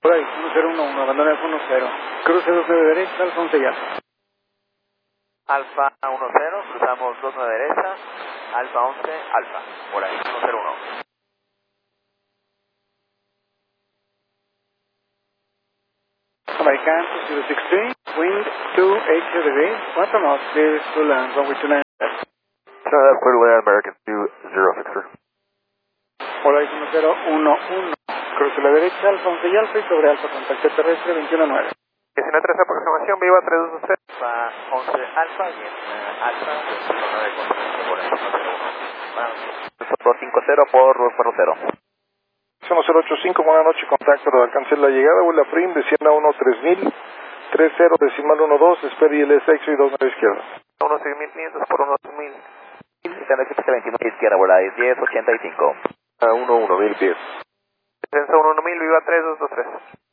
Por ahí, 1011, abandona el 10. Cruce 29 derecha, Alfa 11 ya. Alfa 10, cruzamos 29 derecha, Alfa 11, Alfa, por ahí, 101. American 063, wind 28 degrees, 4 knots, clear to land, runway 29. That's clear to land, American 2063. Por ahí, 1011. Cruce la derecha, Alfa 11 y Alfa, y sobre Alfa, contacto terrestre 219. 19-3, aproximación, viva 320. Alfa 11, Alfa, bien, Alfa, 219, contacto por ahí, 101. 250 por 240. 1085, buenas noches, contacto, alcancé la llegada, vuela prim, descienda 13000, 30 decimal 12, espera ILS y 29 izquierda. 16500 por 1000, descienda 29 izquierda, vuela 1085. 11.000 pies. Descenso 1000, viva 3223.